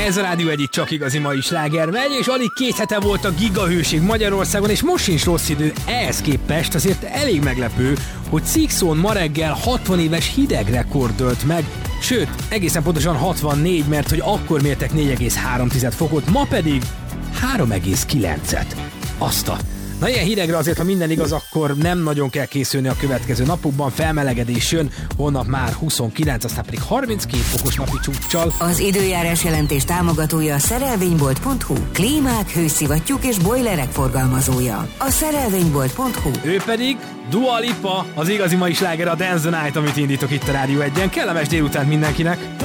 Ez a Rádió egyik csak igazi mai sláger megy, és alig 2 hete volt a gigahőség Magyarországon, és most sincs rossz idő. Ehhez képest azért elég meglepő, hogy Szikszón ma reggel 60 éves hidegrekord dölt meg, sőt, egészen pontosan 64, mert hogy akkor mértek 4,3 fokot, ma pedig 3,9-et. Na ilyen hidegre azért, ha minden igaz, akkor nem nagyon kell készülni a következő napokban, felmelegedés jön, holnap már 29, aztán pedig 32 fokos napi csúccsal. Az időjárás jelentés támogatója a szerelvénybolt.hu, klímák, hőszivattyúk és bojlerek forgalmazója. A szerelvénybolt.hu. Ő pedig Dua Lipa, az igazi mai sláger, a Dance the Night, amit indítok itt a Rádió 1-en. Kellemes délután mindenkinek!